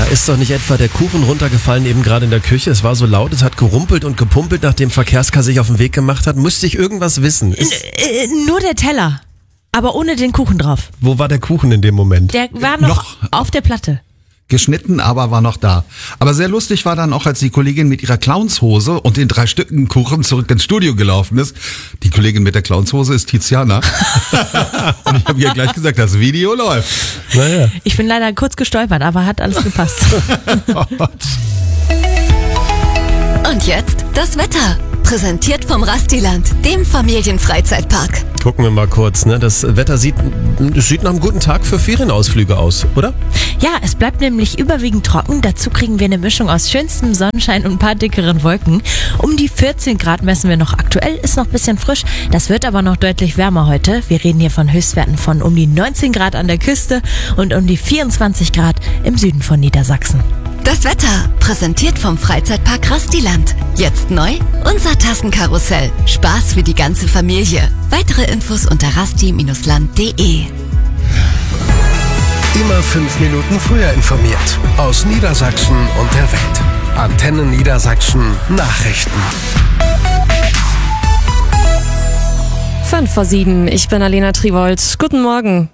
ist doch nicht etwa der Kuchen runtergefallen eben gerade in der Küche? Es war so laut, es hat gerumpelt und gepumpelt, nachdem Verkehrskar sich auf den Weg gemacht hat. Müsste ich irgendwas wissen? Nur der Teller, aber ohne den Kuchen drauf. Wo war der Kuchen in dem Moment? Der war noch auf der Platte. Geschnitten, aber war noch da. Aber sehr lustig war dann auch, als die Kollegin mit ihrer Clownshose und den 3 Stücken Kuchen zurück ins Studio gelaufen ist. Die Kollegin mit der Clownshose ist Tiziana. Und ich habe ihr gleich gesagt, das Video läuft. Naja. Ich bin leider kurz gestolpert, aber hat alles gepasst. Und jetzt das Wetter. Präsentiert vom Rastiland, dem Familienfreizeitpark. Gucken wir mal kurz, ne? Das Wetter sieht nach einem guten Tag für Ferienausflüge aus, oder? Ja, es bleibt nämlich überwiegend trocken. Dazu kriegen wir eine Mischung aus schönstem Sonnenschein und ein paar dickeren Wolken. Um die 14 Grad messen wir noch aktuell, ist noch ein bisschen frisch. Das wird aber noch deutlich wärmer heute. Wir reden hier von Höchstwerten von um die 19 Grad an der Küste und um die 24 Grad im Süden von Niedersachsen. Das Wetter, präsentiert vom Freizeitpark Rastiland. Jetzt neu, unser Tassenkarussell. Spaß für die ganze Familie. Weitere Infos unter rasti-land.de. Immer 5 Minuten früher informiert. Aus Niedersachsen und der Welt. Antenne Niedersachsen Nachrichten. 6:55, ich bin Alena Triwold. Guten Morgen.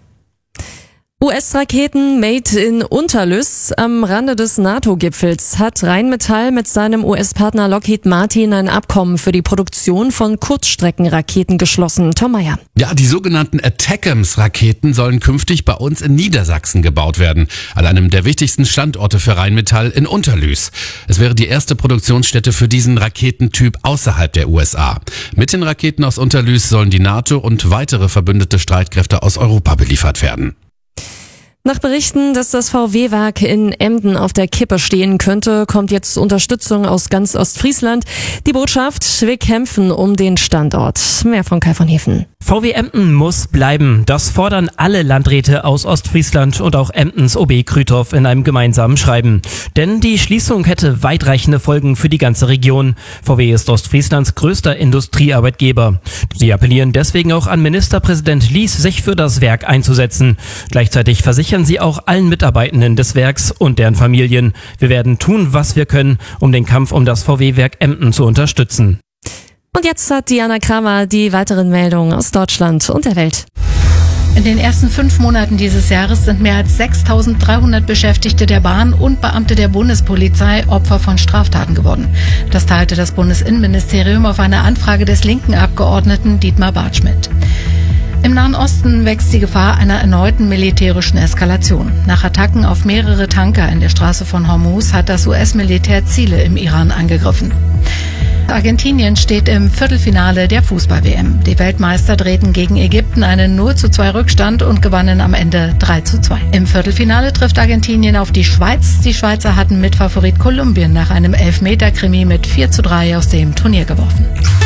US-Raketen made in Unterlüss am Rande des NATO-Gipfels hat Rheinmetall mit seinem US-Partner Lockheed Martin ein Abkommen für die Produktion von Kurzstreckenraketen geschlossen. Tom Meyer. Ja, die sogenannten ATACMS-Raketen sollen künftig bei uns in Niedersachsen gebaut werden, an einem der wichtigsten Standorte für Rheinmetall in Unterlüß. Es wäre die erste Produktionsstätte für diesen Raketentyp außerhalb der USA. Mit den Raketen aus Unterlüß sollen die NATO und weitere verbündete Streitkräfte aus Europa beliefert werden. Nach Berichten, dass das VW-Werk in Emden auf der Kippe stehen könnte, kommt jetzt Unterstützung aus ganz Ostfriesland. Die Botschaft: wir kämpfen um den Standort. Mehr von Kai von Hefen. VW Emden muss bleiben. Das fordern alle Landräte aus Ostfriesland und auch Emdens OB Krüthoff in einem gemeinsamen Schreiben. Denn die Schließung hätte weitreichende Folgen für die ganze Region. VW ist Ostfrieslands größter Industriearbeitgeber. Sie appellieren deswegen auch an Ministerpräsident Lies, sich für das Werk einzusetzen. Gleichzeitig versichern sie auch allen Mitarbeitenden des Werks und deren Familien: wir werden tun, was wir können, um den Kampf um das VW-Werk Emden zu unterstützen. Und jetzt hat Diana Kramer die weiteren Meldungen aus Deutschland und der Welt. In den ersten 5 Monaten dieses Jahres sind mehr als 6.300 Beschäftigte der Bahn und Beamte der Bundespolizei Opfer von Straftaten geworden. Das teilte das Bundesinnenministerium auf eine Anfrage des linken Abgeordneten Dietmar Bartsch mit. Im Nahen Osten wächst die Gefahr einer erneuten militärischen Eskalation. Nach Attacken auf mehrere Tanker in der Straße von Hormuz hat das US-Militär Ziele im Iran angegriffen. Argentinien steht im Viertelfinale der Fußball-WM. Die Weltmeister drehten gegen Ägypten einen 0:2 Rückstand und gewannen am Ende 3:2. Im Viertelfinale trifft Argentinien auf die Schweiz. Die Schweizer hatten Mitfavorit Kolumbien nach einem Elfmeter-Krimi mit 4:3 aus dem Turnier geworfen.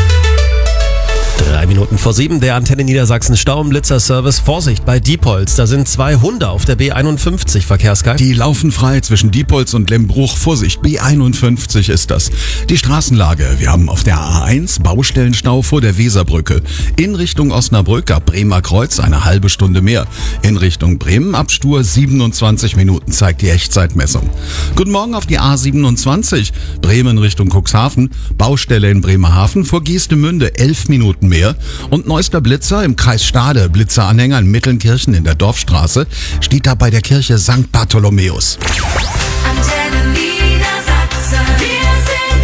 3 Minuten vor 7, der Antenne Niedersachsen Stauumblitzer-Service. Vorsicht bei Diepholz, da sind 2 Hunde auf der B51, Verkehrskar. Die laufen frei zwischen Diepholz und Lemmbruch. Vorsicht, B51 ist das. Die Straßenlage: wir haben auf der A1 Baustellenstau vor der Weserbrücke. In Richtung Osnabrück ab Bremer Kreuz eine halbe Stunde mehr. In Richtung Bremen ab Stur 27 Minuten, zeigt die Echtzeitmessung. Guten Morgen auf die A27. Bremen Richtung Cuxhaven. Baustelle in Bremerhaven vor Geestemünde 11 Minuten mehr. Und neuester Blitzer im Kreis Stade. Blitzeranhänger in Mittelnkirchen in der Dorfstraße. Steht da bei der Kirche St. Bartholomäus. Antenne Niedersachsen, wir sind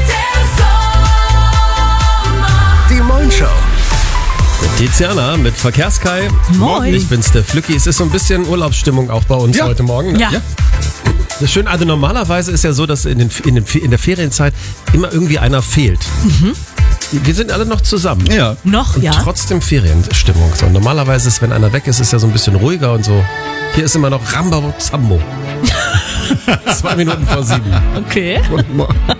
der Sommer. Die Moin-Show. Mit Tiziana, mit Verkehrskai. Moin. Ich bin's, der Flücki. Es ist so ein bisschen Urlaubsstimmung auch bei uns heute Morgen. Ne? Ja. Das Schöne, also normalerweise ist ja so, dass in der Ferienzeit immer irgendwie einer fehlt. Wir sind alle noch zusammen. Ja. Noch, Und ja? trotzdem Ferienstimmung. So, normalerweise ist, wenn einer weg ist, ist ja so ein bisschen ruhiger und so. Hier ist immer noch Rambazambo. 2 Minuten vor 7. Okay. Guten Morgen.